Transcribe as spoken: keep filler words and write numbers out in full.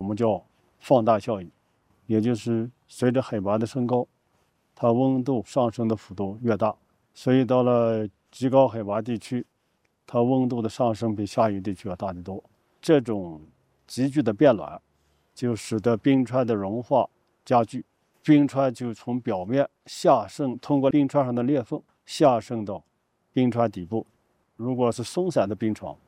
我们叫放大效应，也就是随着海拔的升高，它温度上升的幅度越大，所以到了极高海拔地区，它温度的上升比下游地区要大得多。这种急剧的变暖，就使得冰川的融化加剧，冰川就从表面下渗，通过冰川上的裂缝下渗到冰川底部。如果是松散的冰床，